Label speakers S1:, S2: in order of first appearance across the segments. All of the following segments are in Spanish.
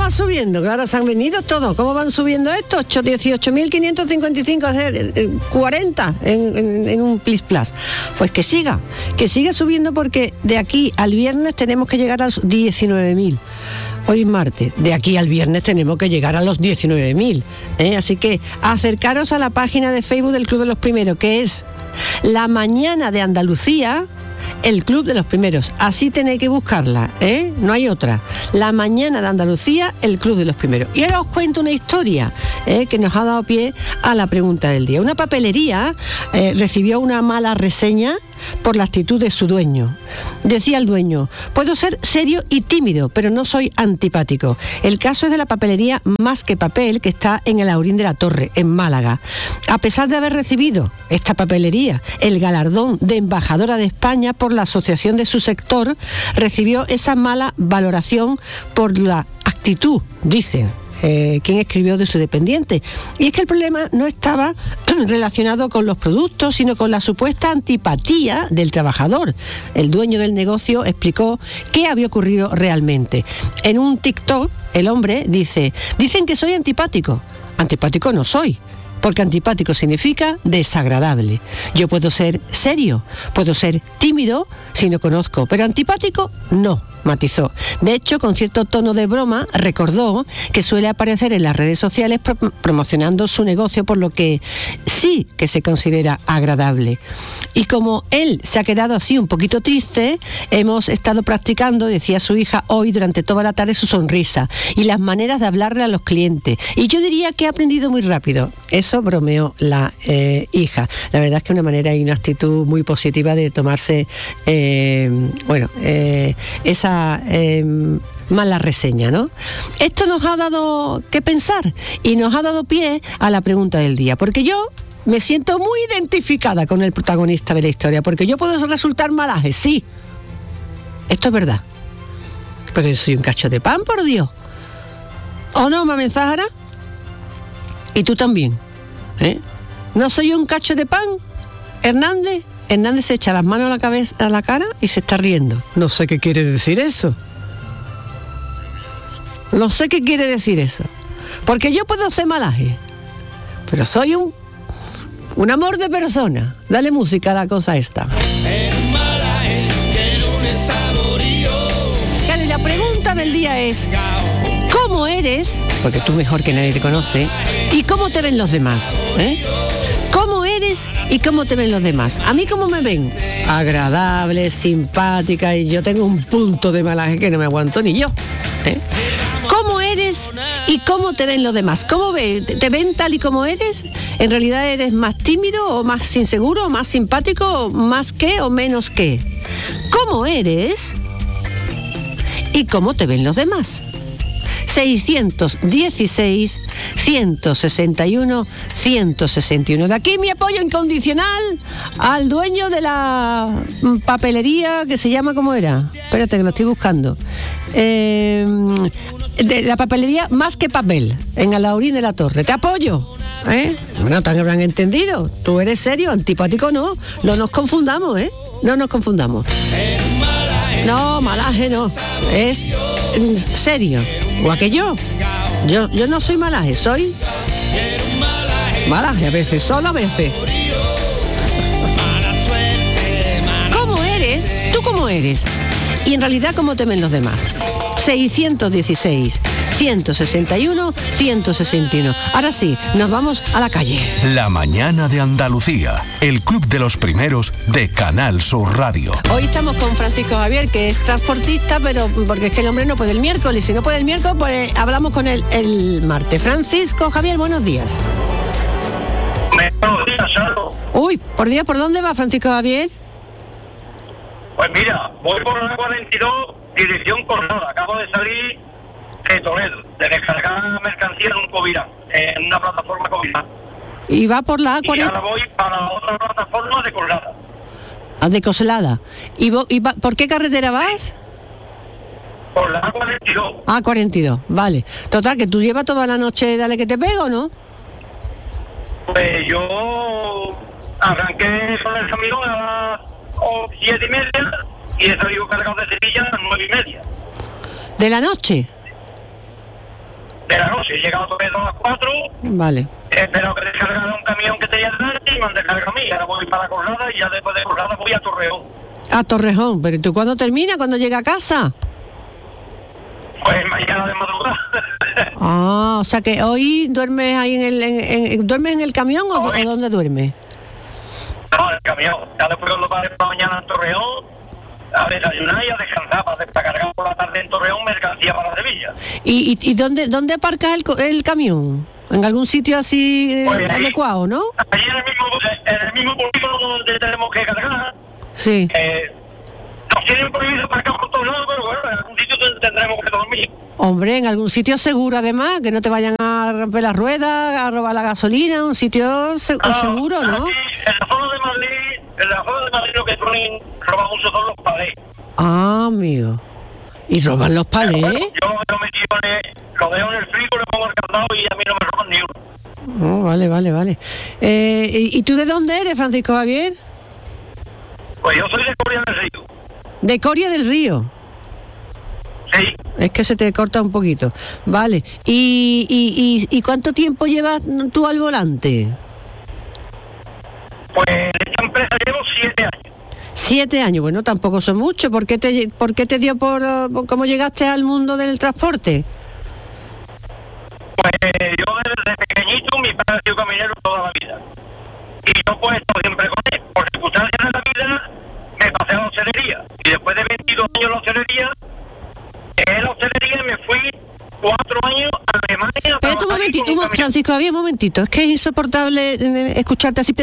S1: va subiendo? Claro, se han venido todos. ¿Cómo van subiendo estos? 18.555, 40 en un plis plas. Pues que siga subiendo, porque de aquí al viernes tenemos que llegar a los 19.000. Hoy es martes, de aquí al viernes tenemos que llegar a los 19.000. Así que acercaros a la página de Facebook del Club de los Primeros, que es La Mañana de Andalucía, el Club de los Primeros. Así tenéis que buscarla, no hay otra. La Mañana de Andalucía, el Club de los Primeros. Y ahora os cuento una historia que nos ha dado pie a la pregunta del día. Una papelería recibió una mala reseña por la actitud de su dueño. Decía el dueño: puedo ser serio y tímido, pero no soy antipático. El caso es de la papelería Más que Papel, que está en el Aurín de la Torre, en Málaga. A pesar de haber recibido esta papelería el galardón de embajadora de España por la asociación de su sector, recibió esa mala valoración por la actitud, dicen quien escribió, de su dependiente. Y es que el problema no estaba relacionado con los productos, sino con la supuesta antipatía del trabajador. El dueño del negocio explicó qué había ocurrido realmente. En un TikTok, el hombre dice: dicen que soy antipático. Antipático no soy, porque antipático significa desagradable. Yo puedo ser serio, puedo ser tímido si no conozco, pero antipático no, matizó. De hecho, con cierto tono de broma, recordó que suele aparecer en las redes sociales promocionando su negocio, por lo que sí que se considera agradable. Y como él se ha quedado así un poquito triste, hemos estado practicando, decía su hija hoy durante toda la tarde, su sonrisa y las maneras de hablarle a los clientes. Y yo diría que ha aprendido muy rápido. Eso bromeó la hija. La verdad es que una manera y una actitud muy positiva de tomarse esa mala reseña, ¿no? Esto nos ha dado que pensar y nos ha dado pie a la pregunta del día, porque yo me siento muy identificada con el protagonista de la historia, porque yo puedo resultar malaje, sí, esto es verdad, pero yo soy un cacho de pan, por Dios. ¿O no, Mamen Zahara? Y tú también, ¿no soy un cacho de pan, Hernández? Hernández se echa las manos a la cabeza, a la cara, y se está riendo. No sé qué quiere decir eso. No sé qué quiere decir eso. Porque yo puedo ser malaje, pero soy un amor de persona. Dale música a la cosa esta. Claro, y la pregunta del día es: ¿cómo eres? Porque tú mejor que nadie te conoce. ¿Y cómo te ven los demás? ¿Cómo eres y cómo te ven los demás? A mí, ¿cómo me ven? Agradable, simpática, y yo tengo un punto de malaje que no me aguanto ni yo. ¿Cómo eres y cómo te ven los demás? ¿Cómo te ven tal y como eres? ¿En realidad eres más tímido o más inseguro o más simpático o más que o menos que? ¿Cómo eres y cómo te ven los demás? 616 161 161. De aquí mi apoyo incondicional al dueño de la papelería que se llama, ¿cómo era? Espérate que lo estoy buscando. De la papelería Más que Papel, en Alaurín de la Torre. Te apoyo. Bueno, tan habrán entendido. Tú eres serio, antipático no. No nos confundamos, no nos confundamos. No, malaje no. Es serio. Igual que yo. Yo no soy malaje, soy malaje a veces, solo a veces. ¿Cómo eres? ¿Tú cómo eres? Y en realidad, ¿cómo te ven los demás? 616 161 161. Ahora sí, nos vamos a la calle.
S2: La Mañana de Andalucía, el Club de los Primeros de Canal Sur Radio.
S1: Hoy estamos con Francisco Javier, que es transportista, pero porque es que el hombre no puede el miércoles. Si no puede el miércoles, pues hablamos con él el martes. Francisco Javier, buenos días.
S3: Buenos días, Salo.
S1: Uy, por Dios, ¿por dónde va Francisco Javier?
S3: Pues mira, voy por la 42, dirección Coronada. Acabo de salir de Toledo, de descargar mercancía en un Covirán, en una plataforma Covirán.
S1: Y va por la A40.
S3: Y ahora voy para la otra plataforma de Coslada.
S1: De Coslada. ¿Y por qué carretera vas?
S3: Por la A42.
S1: A42, vale. Total, que tú llevas toda la noche, dale que te pego, ¿no?
S3: Pues yo arranqué con el camión a las 7:30 y he salido cargado de Sevilla a las 9:30.
S1: ¿De la noche?
S3: de la noche. He llegado a Toledo a las 4.
S1: Vale.
S3: He esperado que descargara un camión que tenía delante y me han descargado a mí. Ahora voy para Corrada y ya después de Corrada voy a Torreón.
S1: A Torrejón, pero ¿tú cuándo termina? ¿Cuándo llega a casa?
S3: Pues mañana de madrugada.
S1: Ah, o sea que hoy duermes ahí ¿duermes en el camión o dónde duermes?
S3: No, el camión. Ya después cuando pare para mañana en Torreón, a desayunar y a descansar para cargar por la tarde en Torreón mercancía para Sevilla.
S1: ¿Y dónde aparcas el camión? ¿En algún sitio así
S3: pues
S1: adecuado, no?
S3: Allí en el mismo polígono donde tenemos que cargar.
S1: Sí.
S3: Nos tienen prohibido aparcar por todos lados, pero bueno, en algún sitio tendremos que dormir.
S1: Hombre, en algún sitio seguro además, que no te vayan a romper las ruedas, a robar la gasolina, un sitio seguro, ¿no?
S3: Aquí, en la zona de Madrid lo que suelen robar mucho son los palés.
S1: Ah, amigo. ¿Y roban los palés?
S3: Bueno, yo lo dejo en el frigo, le pongo el candado y a mí no me roban ni uno.
S1: Oh, vale. ¿Y tú de dónde eres, Francisco Javier?
S3: Pues yo soy de Coria del Río.
S1: De Coria del Río.
S3: Sí.
S1: Es que se te corta un poquito. Vale. ¿Y cuánto tiempo llevas tú al volante?
S3: Pues en esta empresa llevo 7 años.
S1: 7 años, bueno, tampoco son mucho. ¿Por qué te dio por cómo llegaste al mundo del transporte?
S3: Pues yo desde pequeñito, mi padre ha sido caminero toda la vida. Y yo pues estoy siempre con él. Por circunstancias de la vida me pasé a la hostelería. Y después de 22 años en la hostelería, me fui 4 años a Alemania.
S1: Espérate un momentito, Francisco, había un momentito. Es que es insoportable escucharte así.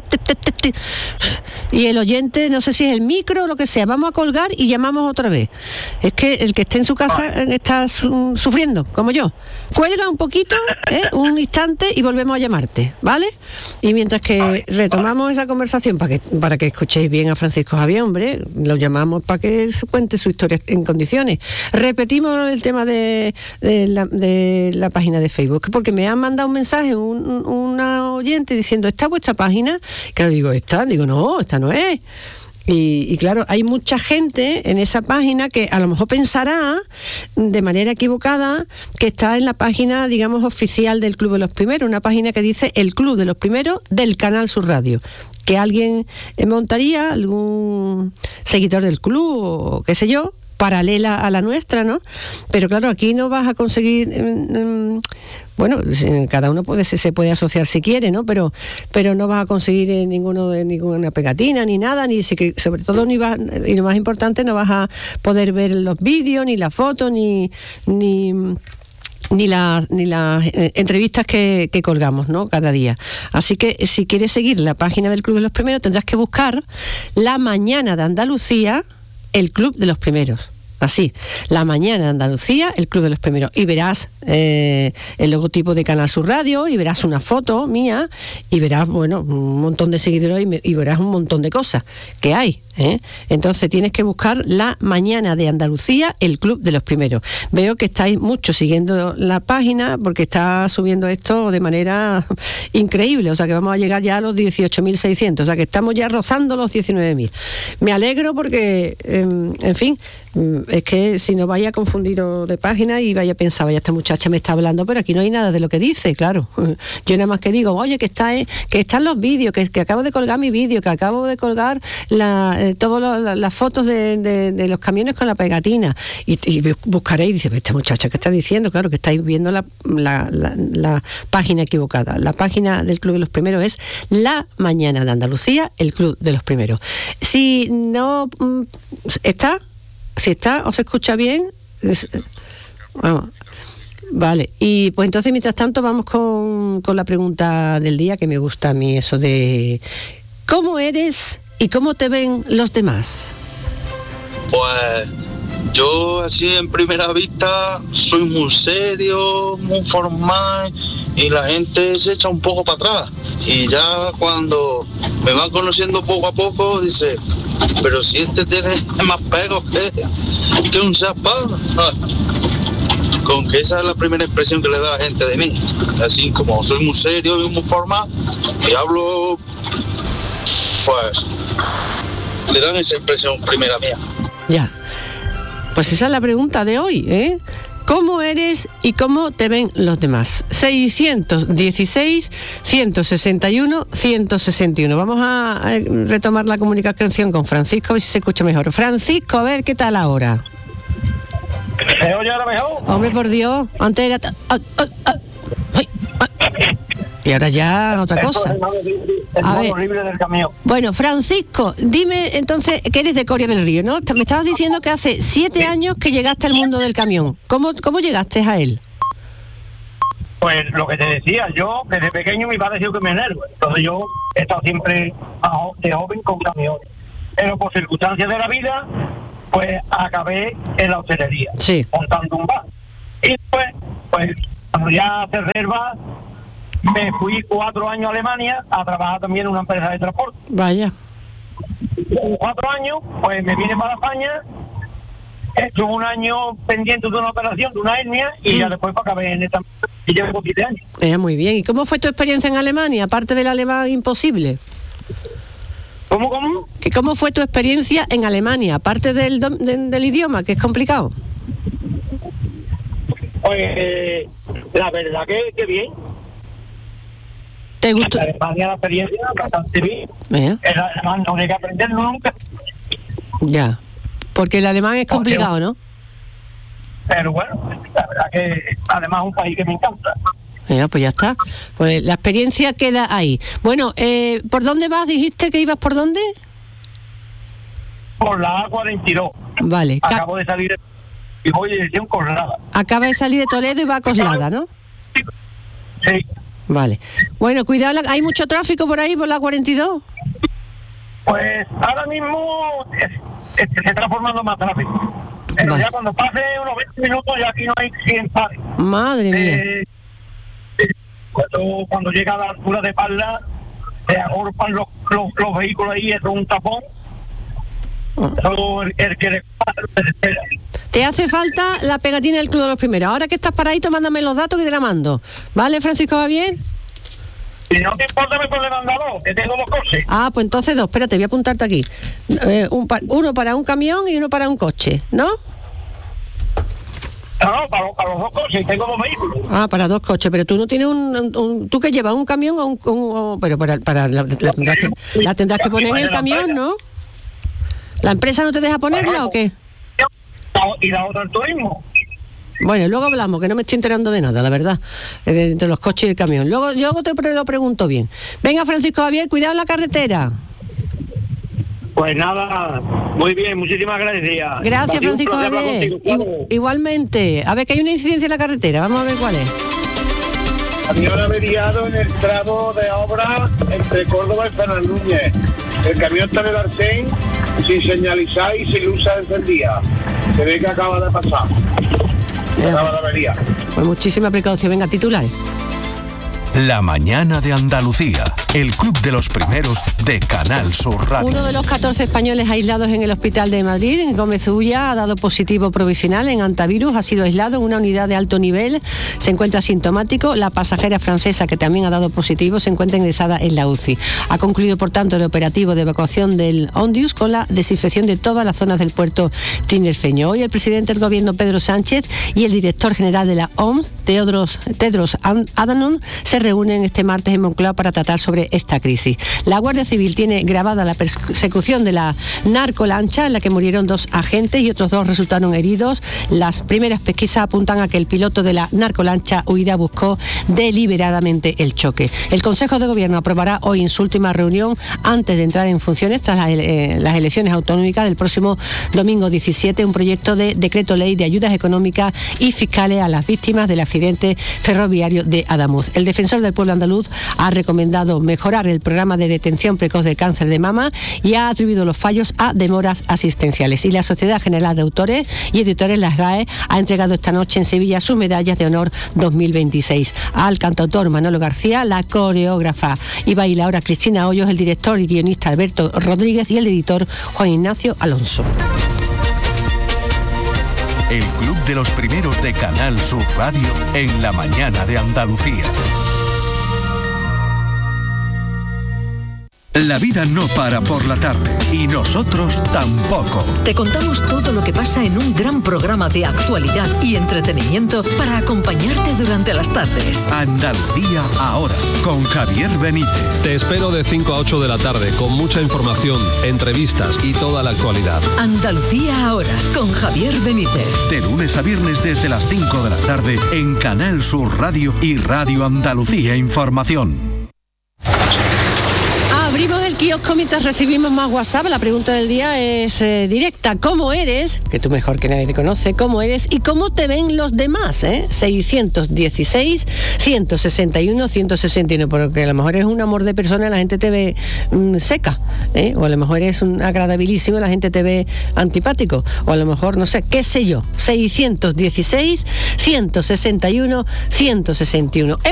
S1: Y el oyente, no sé si es el micro o lo que sea, vamos a colgar y llamamos otra vez. Es que el que esté en su casa está sufriendo, como yo. Cuelga un poquito, un instante y volvemos a llamarte, ¿vale? Y mientras que retomamos esa conversación para que escuchéis bien a Francisco Javier, hombre, lo llamamos para que cuente su historia en condiciones. Repetimos el tema de la página de Facebook, porque me han mandado un mensaje una oyente diciendo, ¿está vuestra página? Claro, digo, no, esta no es. Y claro, hay mucha gente en esa página que a lo mejor pensará de manera equivocada que está en la página, digamos, oficial del Club de los Primeros, una página que dice el Club de los Primeros del Canal Sur Radio, que alguien montaría, algún seguidor del club o qué sé yo, paralela a la nuestra, ¿no? Pero claro, aquí no vas a conseguir, bueno, cada uno se puede asociar si quiere, ¿no? Pero no vas a conseguir ninguna pegatina ni nada, sobre todo y lo más importante, no vas a poder ver los vídeos, ni las fotos, ni las entrevistas que colgamos, ¿no? Cada día. Así que si quieres seguir la página del Club de los Primeros, tendrás que buscar La Mañana de Andalucía, el Club de los Primeros. Así, La Mañana de Andalucía, el Club de los Primeros. Y verás el logotipo de Canal Sur Radio, y verás una foto mía, y verás, bueno, un montón de seguidores, y verás un montón de cosas que hay. Entonces tienes que buscar La Mañana de Andalucía, el Club de los Primeros. Veo que estáis mucho siguiendo la página, porque está subiendo esto de manera increíble, o sea que vamos a llegar ya a los 18.600, o sea que estamos ya rozando los 19.000. Me alegro porque, en fin, es que si no vaya confundido de página y vaya a pensar, vaya, esta muchacha me está hablando, pero aquí no hay nada de lo que dice, claro. Yo nada más que digo, oye, que están los vídeos, que acabo de colgar mi vídeo, que acabo de colgar todas las fotos de los camiones con la pegatina, y buscaréis y dice, esta muchacha, ¿qué está diciendo? Claro, que estáis viendo la página equivocada. La página del Club de los Primeros es La Mañana de Andalucía, el Club de los Primeros. Si no está, o se escucha bien, vamos. Vale, y pues entonces mientras tanto vamos con la pregunta del día, que me gusta a mí eso de ¿cómo eres y cómo te ven los demás?
S4: Pues yo así en primera vista soy muy serio, muy formal, y la gente se echa un poco para atrás, y ya cuando me van conociendo poco a poco dice, pero si este tiene más pegos que un zapado. Con que esa es la primera impresión que le da la gente de mí, así como soy muy serio y muy formal y hablo, pues le dan esa impresión primera mía.
S1: Ya, pues esa es la pregunta de hoy, ¿Cómo eres y cómo te ven los demás? 616-161-161. Vamos a retomar la comunicación con Francisco, a ver si se escucha mejor. Francisco, a ver qué tal ahora.
S3: ¿Se oye ahora mejor?
S1: Hombre, por Dios, antes era... Y ahora ya otra cosa.
S3: A ver. Horrible del camión.
S1: Bueno, Francisco, dime entonces que eres de Coria del Río, ¿no? Me estabas diciendo que hace 7 años que llegaste al mundo del camión. ¿Cómo llegaste a él?
S3: Pues lo que te decía, yo desde pequeño mi padre dijo que me enervo. Entonces yo he estado siempre de joven con camiones. Pero por circunstancias de la vida, pues acabé en la hostelería,
S1: sí,
S3: montando un bar. Y pues cuando ya cerré el bar, me fui 4 años a Alemania a trabajar también en una empresa de transporte.
S1: Vaya.
S3: En 4 años, pues me vine para España, estuve 1 año pendiente de una operación, de una hernia, y ya después acabé en esta... Y llevo 7 años.
S1: Muy bien. ¿Y cómo fue tu experiencia en Alemania, aparte del alemán imposible?
S3: ¿Cómo?
S1: ¿Cómo fue tu experiencia en Alemania, aparte del idioma, que es complicado?
S3: Pues la verdad que bien.
S1: ¿Te gustó?
S3: En Alemania la experiencia bastante bien. El alemán no hay que aprender nunca.
S1: Ya, porque el alemán es complicado, ¿no?
S3: Pero bueno, la verdad que además es un país que me encanta.
S1: Pues ya está. Pues la experiencia queda ahí. Bueno, ¿por dónde vas? ¿Dijiste que ibas por dónde?
S3: Por la A42.
S1: Vale.
S3: Acabo de salir y voy en dirección Coslada.
S1: Acaba de salir de Toledo y va a Coslada, ¿no?
S3: Sí.
S1: Vale. Bueno, cuidado, ¿hay mucho tráfico por ahí, por la 42?
S3: Pues ahora mismo se está formando más tráfico. Pero vale, ya cuando pase unos 20 minutos ya aquí no hay 100 pares.
S1: Madre mía.
S3: Cuando llega a la altura de Parla, se agorpan los vehículos ahí, es un tapón. El que le pasa se desespera.
S1: Te hace falta la pegatina del Club de los Primeros. Ahora que estás paradito, mándame los datos que te la mando. ¿Vale, Francisco, va bien?
S3: Si no te importa, me puedes mandar 2, que tengo 2 coches.
S1: Pues entonces 2. Espérate, voy a apuntarte aquí. Uno para un camión y uno para un coche, ¿no?
S3: No, para los 2 coches, tengo 2 vehículos.
S1: Para 2 coches, pero tú no tienes ¿tú qué llevas? ¿Un camión o pero la tendrás que poner en el camión, ¿no? ¿La empresa no te deja ponerla o qué?
S3: Y la otra el turismo.
S1: Bueno, luego hablamos, que no me estoy enterando de nada, la verdad, entre los coches y el camión. Luego te lo pregunto bien. Venga, Francisco Javier, cuidado en la carretera.
S3: Pues nada, muy bien, muchísimas gracias.
S1: Gracias, Francisco Javier. Igualmente. A ver, que hay una incidencia en la carretera, vamos a ver cuál es.
S5: Camión averiado en el tramo de obra entre Córdoba y Fernández Núñez. El camión está en el arcén, sin señalizar y sin luz encendida. Se ve que acaba de pasar. Acaba de avería.
S1: Pues muchísima precaución. Venga, titular.
S2: La mañana de Andalucía, el club de los primeros de Canal Sur Radio.
S1: Uno de los 14 españoles aislados en el hospital de Madrid, en Gómez Ulla, ha dado positivo provisional en antivirus, ha sido aislado en una unidad de alto nivel, se encuentra asintomático. La pasajera francesa, que también ha dado positivo, se encuentra ingresada en la UCI. Ha concluido, por tanto, el operativo de evacuación del Ondius con la desinfección de todas las zonas del puerto tinerfeño. Hoy el presidente del gobierno, Pedro Sánchez, y el director general de la OMS, Tedros Adhanom, se reúnen este martes en Moncloa para tratar sobre esta crisis. La Guardia Civil tiene grabada la persecución de la narcolancha en la que murieron 2 agentes y otros 2 resultaron heridos. Las primeras pesquisas apuntan a que el piloto de la narcolancha huida buscó deliberadamente el choque. El Consejo de Gobierno aprobará hoy en su última reunión antes de entrar en funciones tras las elecciones autonómicas del próximo domingo 17 un proyecto de decreto ley de ayudas económicas y fiscales a las víctimas del accidente ferroviario de Adamuz. El defensor del pueblo andaluz ha recomendado mejorar el programa de detención precoz de cáncer de mama y ha atribuido los fallos a demoras asistenciales. Y la Sociedad General de Autores y Editores, la SGAE, ha entregado esta noche en Sevilla sus medallas de honor 2026 al cantautor Manolo García, la coreógrafa y bailaora Cristina Hoyos, el director y guionista Alberto Rodríguez y el editor Juan Ignacio Alonso.
S2: El club de los primeros de Canal Sur Radio en la mañana de Andalucía. La vida no para por la tarde y nosotros tampoco.
S6: Te contamos todo lo que pasa en un gran programa de actualidad y entretenimiento para acompañarte durante las tardes.
S2: Andalucía ahora, con Javier Benítez.
S7: Te espero de 5 a 8 de la tarde con mucha información, entrevistas y toda la actualidad.
S6: Andalucía ahora, con Javier Benítez.
S2: De lunes a viernes desde las 5 de la tarde en Canal Sur Radio y Radio Andalucía Información.
S1: Abrimos el kiosco mientras recibimos más WhatsApp. La pregunta del día es directa. ¿Cómo eres? Que tú mejor que nadie te conoce. ¿Cómo eres? ¿Y cómo te ven los demás? 616, 161, 161. Porque a lo mejor eres un amor de persona y la gente te ve seca. O a lo mejor eres un agradabilísimo y la gente te ve antipático. O a lo mejor, no sé, qué sé yo. 616, 161, 161.